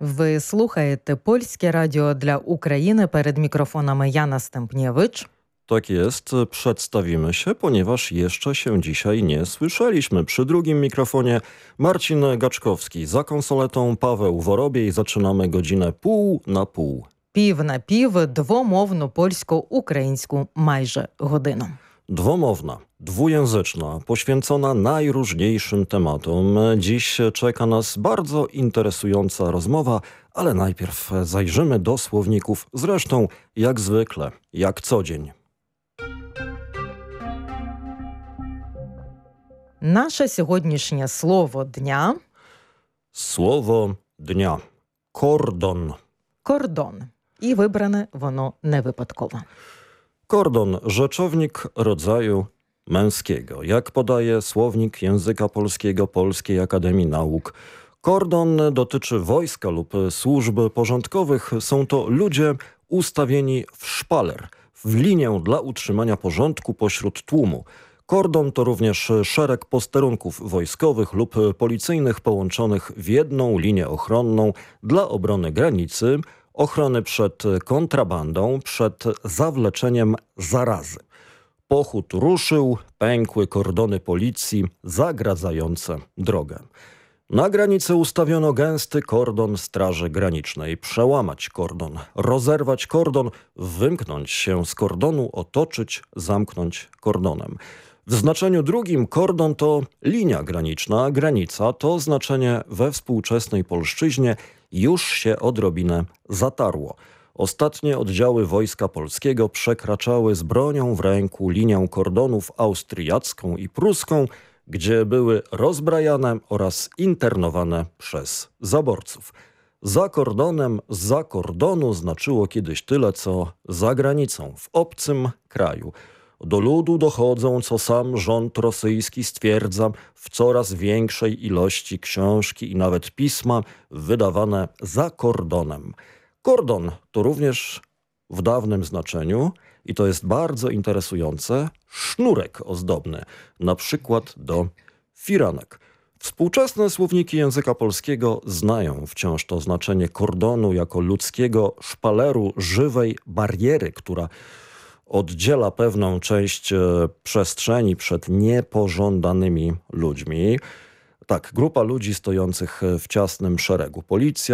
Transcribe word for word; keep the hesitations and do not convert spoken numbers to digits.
Ви слухаєте Польське радіо для України. Перед mikrofonami Jana Stępniewicz. Tak jest, przedstawimy się, ponieważ jeszcze się dzisiaj nie słyszeliśmy. Przy drugim mikrofonie Marcin Gaczkowski, za konsoletą Paweł Worobiej. Zaczynamy godzinę pół na pół. Пів на пів, двомовну польсько-українську майже годину. Dwomowna, dwujęzyczna, poświęcona najróżniejszym tematom. Dziś czeka nas bardzo interesująca rozmowa, ale najpierw zajrzymy do słowników, zresztą jak zwykle, jak co dzień. Наше сьогоднішнє слово дня Słowo dnia. Kordon. – кордон. І вибране воно не випадково. Kordon, rzeczownik rodzaju męskiego. Jak podaje słownik języka polskiego Polskiej Akademii Nauk, kordon dotyczy wojska lub służb porządkowych. Są to ludzie ustawieni w szpaler, w linię dla utrzymania porządku pośród tłumu. Kordon to również szereg posterunków wojskowych lub policyjnych połączonych w jedną linię ochronną dla obrony granicy, ochrony przed kontrabandą, przed zawleczeniem zarazy. Pochód ruszył, pękły kordony policji zagradzające drogę. Na granicy ustawiono gęsty kordon Straży Granicznej. Przełamać kordon, rozerwać kordon, wymknąć się z kordonu, otoczyć, zamknąć kordonem. W znaczeniu drugim kordon to linia graniczna, granica to znaczenie we współczesnej polszczyźnie już się odrobinę zatarło. Ostatnie oddziały Wojska Polskiego przekraczały z bronią w ręku linię kordonów austriacką i pruską, gdzie były rozbrajane oraz internowane przez zaborców. Za kordonem, za kordonu znaczyło kiedyś tyle, co za granicą, w obcym kraju. Do ludu dochodzą, co sam rząd rosyjski stwierdza, w coraz większej ilości książki i nawet pisma wydawane za kordonem. Kordon to również w dawnym znaczeniu, i to jest bardzo interesujące, sznurek ozdobny, na przykład do firanek. Współczesne słowniki języka polskiego znają wciąż to znaczenie kordonu jako ludzkiego szpaleru, żywej bariery, która oddziela pewną część e, przestrzeni przed niepożądanymi ludźmi. Tak, grupa ludzi stojących w ciasnym szeregu. Policja,